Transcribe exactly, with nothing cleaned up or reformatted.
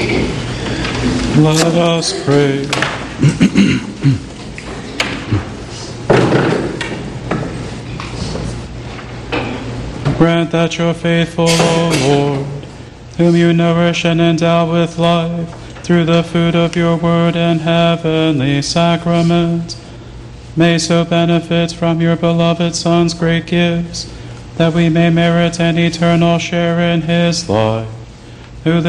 Let us pray. Grant that your faithful, O Lord, whom you nourish and endow with life, through the food of your word and heavenly sacrament, may so benefit from your beloved Son's great gifts, that we may merit an eternal share in his life, who